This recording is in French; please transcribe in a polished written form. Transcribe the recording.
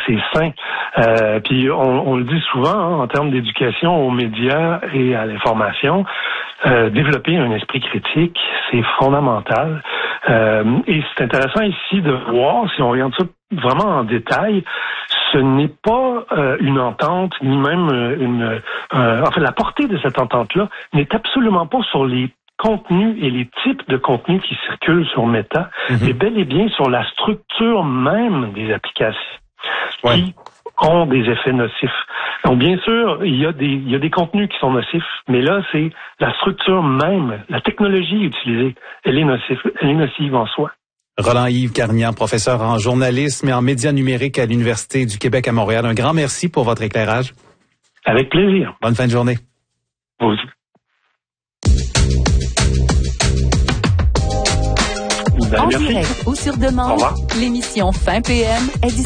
c'est sain. Puis on le dit souvent, en termes d'éducation aux médias et à l'information, développer un esprit critique, c'est fondamental. Et c'est intéressant ici de voir, si on regarde ça vraiment en détail, ce n'est pas une entente, ni même la portée de cette entente-là n'est absolument pas sur les contenus et les types de contenus qui circulent sur Meta, mais bel et bien sur la structure même des applications qui ont des effets nocifs. Donc, bien sûr, il y a des contenus qui sont nocifs, mais là, c'est la structure même, la technologie utilisée, elle est nocive en soi. Roland-Yves Carnian, professeur en journalisme et en médias numériques à l'Université du Québec à Montréal. Un grand merci pour votre éclairage. Avec plaisir. Bonne fin de journée. Vous aussi. En direct ou sur demande, l'émission Fin PM est